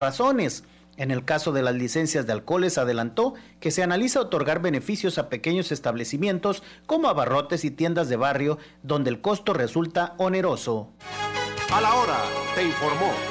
razones. En el caso de las licencias de alcoholes, adelantó que se analiza otorgar beneficios a pequeños establecimientos como abarrotes y tiendas de barrio, donde el costo resulta oneroso. A la hora, te informó